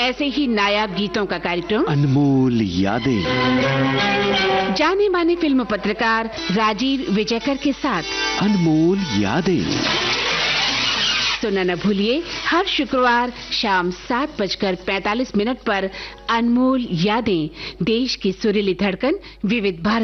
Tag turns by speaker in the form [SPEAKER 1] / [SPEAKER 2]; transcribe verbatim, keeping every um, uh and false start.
[SPEAKER 1] ऐसे ही नायाब गीतों का कार्यक्रम
[SPEAKER 2] अनमोल यादें,
[SPEAKER 1] जाने माने फिल्म पत्रकार राजीव विजयकर के साथ
[SPEAKER 2] अनमोल यादें।
[SPEAKER 1] सुनना न भूलिए हर शुक्रवार शाम सात बजकर पैंतालीस मिनट पर अनमोल यादें, देश की सुरीली धड़कन विविध भारत।